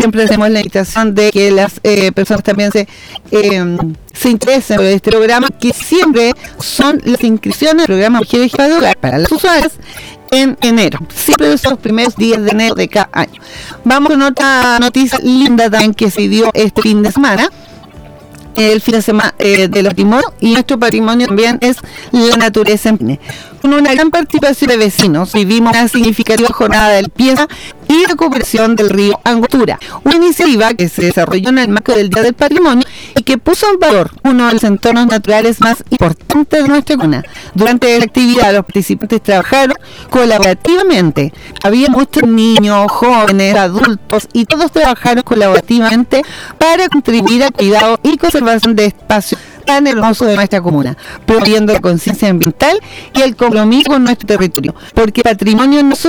siempre hacemos la invitación de que las personas también se interesen por este programa, que siempre son las inscripciones del programa Mujeres Jefa de Hogar para las usuarias en enero, siempre son los primeros días de enero de cada año. Vamos con otra noticia linda también que se dio este fin de semana. El fin de semana de los patrimonios, y nuestro patrimonio también es la naturaleza en Pine. Con una gran participación de vecinos, vivimos una significativa jornada de limpieza y recuperación del río Angostura, una iniciativa que se desarrolló en el marco del Día del Patrimonio y que puso en valor uno de los entornos naturales más importantes de nuestra comuna. Durante la actividad, los participantes trabajaron colaborativamente. Había muchos niños, jóvenes, adultos, y todos trabajaron colaborativamente para contribuir al cuidado y conservación de espacios tan hermosos de nuestra comuna, promoviendo la conciencia ambiental y el compromiso con nuestro territorio, porque patrimonio no